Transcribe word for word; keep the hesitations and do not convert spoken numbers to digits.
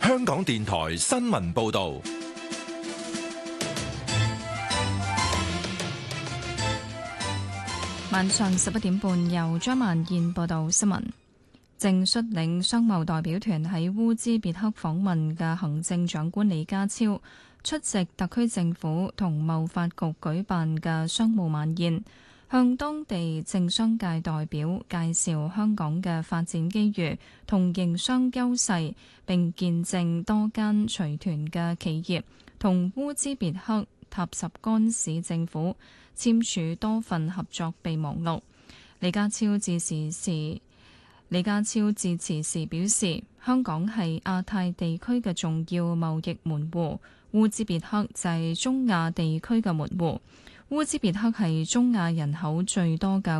香港電台新聞報道。 晚上十一點半，由張萬燕報道新聞。正率領商貿代表團喺烏茲別克訪問嘅行政長官李家超出席特區政府同貿發局舉辦嘅商務晚宴，向當地政商界代表介紹香港嘅發展機遇同營商優勢，並見證多間隨團嘅企業同烏茲別克塔什干市政府簽署多份合作備忘錄。李家超致辭時李家超致辭時表示，香港係亞太地區嘅重要貿易門戶，烏茲別克就係中亞地區嘅門戶。烏茲別克係中亞人口最多嘅